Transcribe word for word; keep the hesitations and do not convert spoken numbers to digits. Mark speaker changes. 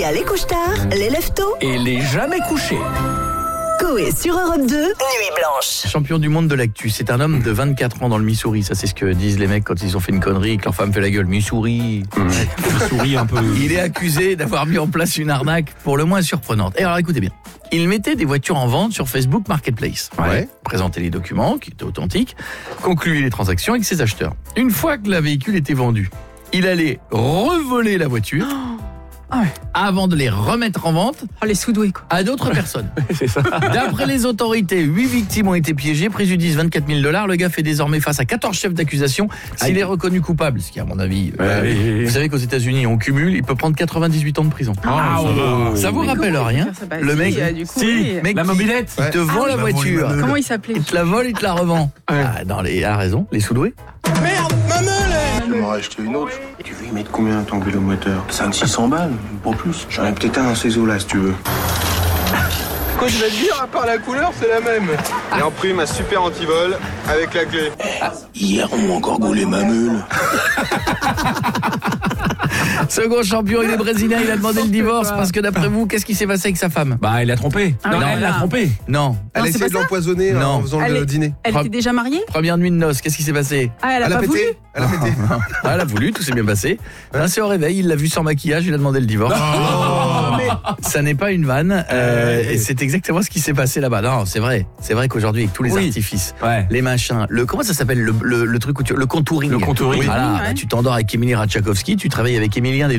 Speaker 1: y a les couche-tard, les lève-tôt
Speaker 2: Et les jamais couchés.
Speaker 1: Coé sur Europe deux, Nuit Blanche.
Speaker 2: Champion du monde de l'actu, c'est un homme de vingt-quatre ans dans le Missouri. Ça, c'est ce que disent les mecs quand ils ont fait une connerie et que leur femme fait la gueule. Missouri.
Speaker 3: Missouri un peu.
Speaker 2: Il est accusé d'avoir mis en place une arnaque pour le moins surprenante. Et alors, écoutez bien. Il mettait des voitures en vente sur Facebook Marketplace.
Speaker 3: Ouais.
Speaker 2: Présentait les documents, qui étaient authentiques, concluait les transactions avec ses acheteurs. Une fois que le véhicule était vendu, il allait revoler la voiture
Speaker 4: Ah ouais.
Speaker 2: avant de les remettre en vente
Speaker 4: Oh, les sous-doués, quoi.
Speaker 2: à d'autres personnes.
Speaker 3: C'est ça.
Speaker 2: D'après les autorités, huit victimes ont été piégées, préjudice vingt-quatre mille dollars. Le gars fait désormais face à quatorze chefs d'accusation. S'il est reconnu coupable, ce qui à mon avis, euh,
Speaker 3: Ouais.
Speaker 2: vous savez qu'aux États-Unis on cumule, il peut prendre quatre-vingt-dix-huit ans de prison.
Speaker 3: Ah,
Speaker 2: ça,
Speaker 3: ouais.
Speaker 2: ça vous
Speaker 4: Mais
Speaker 2: rappelle
Speaker 4: comment il
Speaker 2: rien
Speaker 4: peut faire ça ? Bah,
Speaker 2: Le
Speaker 4: si,
Speaker 2: mec,
Speaker 4: euh, du coup,
Speaker 2: si,
Speaker 4: oui.
Speaker 2: mec
Speaker 3: La
Speaker 2: qui-
Speaker 3: mobilette.
Speaker 2: il te vend la voiture,
Speaker 4: Comment il s'appelait ?
Speaker 2: il te la vole, il te la revend.
Speaker 3: Ouais.
Speaker 2: Ah, dans les, a raison, les sous-doués.
Speaker 5: Je vais m'en racheter une autre. Tu veux y mettre combien ton vélo moteur cinq cents six cents balles, pas plus. J'en ai peut-être un dans ces eaux-là si tu veux.
Speaker 6: Quoi je vais te dire, à part la couleur, c'est la même. Et en prime, un super antivol avec la clé.
Speaker 5: Hier, on m'a encore gaulé ma meule.
Speaker 2: Second champion, il est brésilien, il a demandé le divorce parce que d'après vous, qu'est-ce qui s'est passé avec sa femme ?
Speaker 3: Bah, elle l'a trompé.
Speaker 4: Ah
Speaker 3: non,
Speaker 4: oui,
Speaker 3: elle l'a
Speaker 4: voilà.
Speaker 3: trompé.
Speaker 2: Non.
Speaker 7: Elle a
Speaker 4: c'est
Speaker 7: essayé
Speaker 4: pas
Speaker 7: de
Speaker 4: ça
Speaker 7: l'empoisonner
Speaker 2: Non.
Speaker 7: en faisant
Speaker 4: Elle
Speaker 7: le
Speaker 4: est-
Speaker 7: dîner.
Speaker 4: Elle était déjà mariée ?
Speaker 2: Première nuit de noces, qu'est-ce qui s'est passé ?
Speaker 4: Ah, elle a
Speaker 7: Elle a
Speaker 4: pas voulu ?
Speaker 7: pété. Elle a pété.
Speaker 2: Elle a voulu, tout s'est bien passé. Un c'est au réveil, il l'a vu sans maquillage, il a demandé le divorce. Ça n'est pas une vanne, euh, et c'est exactement ce qui s'est passé là-bas. Non, c'est vrai, c'est vrai qu'aujourd'hui avec tous les
Speaker 3: Oui.
Speaker 2: artifices,
Speaker 3: Ouais.
Speaker 2: les machins, le comment ça s'appelle le, le, le truc où tu, le contouring.
Speaker 3: Le contouring.
Speaker 2: Voilà,
Speaker 4: Oui, ouais.
Speaker 2: bah, tu t'endors avec Émilie Ratchakowski, tu travailles avec Émilien des